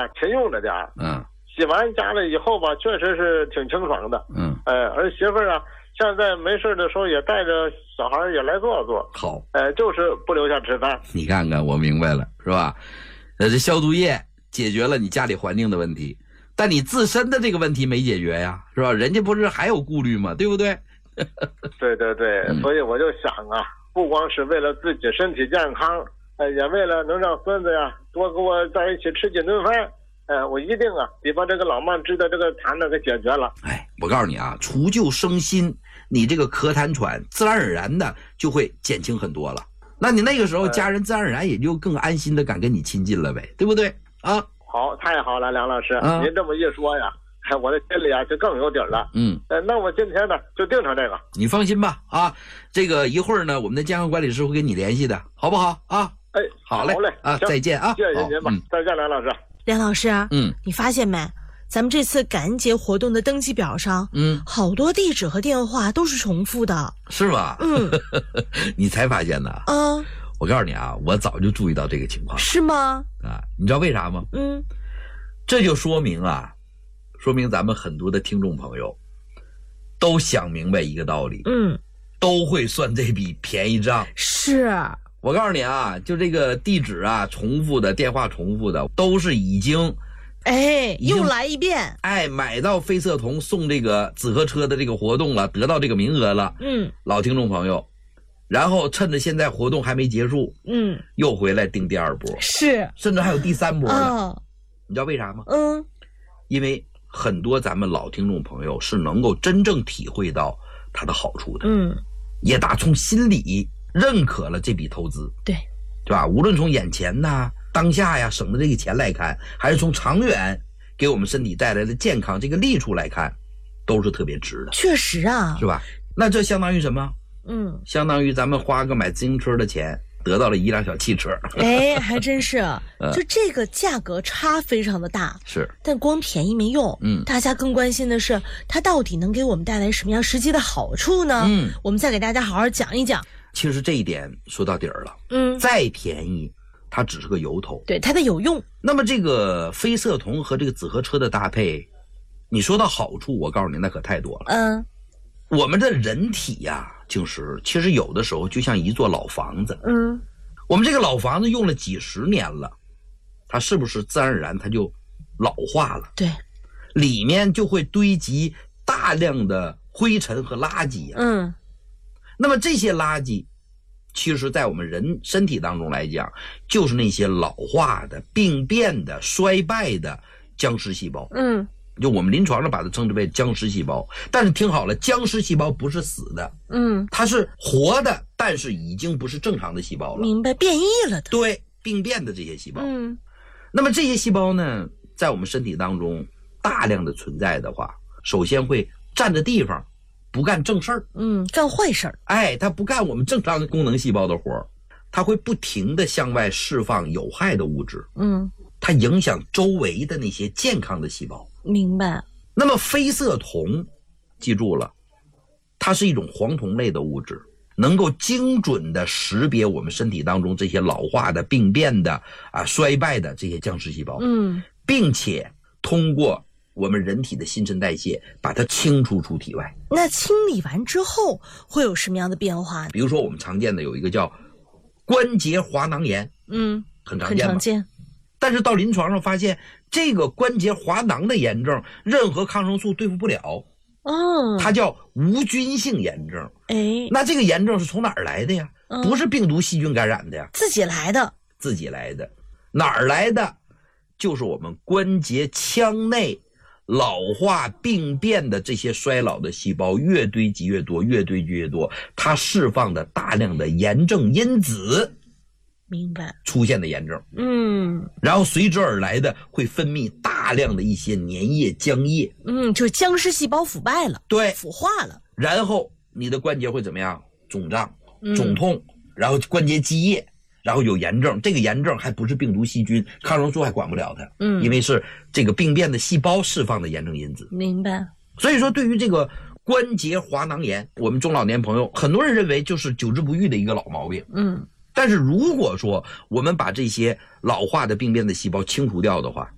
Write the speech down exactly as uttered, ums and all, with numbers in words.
勤用着点儿。 嗯， 洗完家了以后吧，确实是挺清爽的。 嗯， 哎，儿媳妇啊，现在没事的时候也带着小孩也来坐坐。 好， 哎，就是不留下吃饭。 你看看，我明白了，是吧？呃，这消毒液解决了你家里环境的问题，但你自身的这个问题没解决呀，是吧？人家不是还有顾虑吗？对不对？ 对对对， 嗯、 所以我就想啊，不光是为了自己身体健康，哎，也为了能让孙子呀多跟我在一起吃几顿饭。哎，我一定啊，得把这个老慢支的这个痰呢给解决了。 哎，我告诉你啊，除旧生新，你这个咳痰喘自然而然的就会减轻很多了。那你那个时候家人自然而然也就更安心的敢跟你亲近了呗，对不对啊？ 好，太好了，梁老师， 啊、 您这么一说呀，哎，我的心里啊就更有底了。 嗯， 呃，那我今天呢就定成这个。 你放心吧，啊，这个一会儿呢，我们的健康管理师会跟你联系的，好不好啊？ 哎， 好嘞， 好嘞啊，再见啊， 谢谢您吧，嗯、再见，梁老师。 梁老师， 嗯， 你发现没？咱们这次感恩节活动的登记表上， 嗯， 好多地址和电话都是重复的， 是吧？ 嗯， 你才发现的？ 嗯， 我告诉你啊，我早就注意到这个情况。 是吗？ 啊，你知道为啥吗？ 嗯， 这就说明啊，说明咱们很多的听众朋友都想明白一个道理， 嗯， 都会算这笔便宜账。 是。 我告诉你啊，就这个地址啊，重复的电话重复的，都是已经， 哎，又来一遍， 哎，买到非色酮送这个紫河车的这个活动了，得到这个名额了， 嗯， 老听众朋友，然后趁着现在活动还没结束， 嗯， 又回来订第二波， 是， 甚至还有第三波呢。 哦、 你知道为啥吗？ 嗯， 因为很多咱们老听众朋友是能够真正体会到它的好处的， 嗯， 也打从心里认可了这笔投资， 对， 对吧？无论从眼前呐、当下呀省的这个钱来看，还是从长远给我们身体带来的健康这个利处来看，都是特别值的。 确实啊， 是吧？那这相当于什么？ 嗯， 相当于咱们花个买自行车的钱，得到了一辆小汽车。 哎，还真是，就这个价格差非常的大， 是， 但光便宜没用， 嗯， 大家更关心的是它到底能给我们带来什么样实际的好处呢？ 嗯， 我们再给大家好好讲一讲。 其实这一点说到底儿了， 嗯， 再便宜，它只是个由头， 对，它得有用。 那么这个非色酮和这个紫河车的搭配，你说到好处，我告诉你那可太多了。 嗯， 我们的人体呀、啊，就是其实有的时候就像一座老房子， 嗯， 我们这个老房子用了几十年了，它是不是自然而然它就老化了？ 对， 里面就会堆积大量的灰尘和垃圾呀、啊。 嗯， 那么这些垃圾，其实在我们人身体当中来讲，就是那些老化的、病变的、衰败的僵尸细胞。 嗯， 就我们临床上把它称之为僵尸细胞。但是听好了，僵尸细胞不是死的， 嗯， 它是活的，但是已经不是正常的细胞了。 明白，变异了的。 对，病变的这些细胞。 嗯， 那么这些细胞呢，在我们身体当中大量的存在的话，首先会占着地方，不干正事儿， 嗯，干坏事儿。 哎，它不干我们正常功能细胞的活儿，它会不停的向外释放有害的物质， 嗯， 它影响周围的那些健康的细胞。 明白。 那么非色酮，记住了，它是一种黄酮类的物质，能够精准的识别我们身体当中这些老化的、病变的、啊衰败的这些僵尸细胞， 嗯， 并且通过我们人体的新陈代谢把它清除出体外。 那清理完之后会有什么样的变化呢？ 比如说我们常见的有一个叫关节滑囊炎， 嗯， 很常见吧， 很常见。 但是到临床上发现，这个关节滑囊的炎症，任何抗生素对付不了， 哦， 它叫无菌性炎症。 哎， 那这个炎症是从哪儿来的呀？ 嗯、 不是病毒细菌感染的呀， 自己来的。 自己来的，哪儿来的？就是我们关节腔内老化病变的这些衰老的细胞越堆积越多，越堆积越多，它释放的大量的炎症因子。 明白， 出现的炎症， 嗯， 然后随之而来的会分泌大量的一些粘液、浆液， 嗯，就是僵尸细胞腐败了， 对， 腐化了， 然后你的关节会怎么样？肿胀、肿痛，嗯、然后关节积液，然后有炎症。这个炎症还不是病毒、细菌，抗生素还管不了它， 嗯， 因为是这个病变的细胞释放的炎症因子。 明白。 所以说，对于这个关节滑囊炎，我们中老年朋友很多人认为就是久治不愈的一个老毛病， 嗯。 但是如果说我们把这些老化的病变的细胞清除掉的话，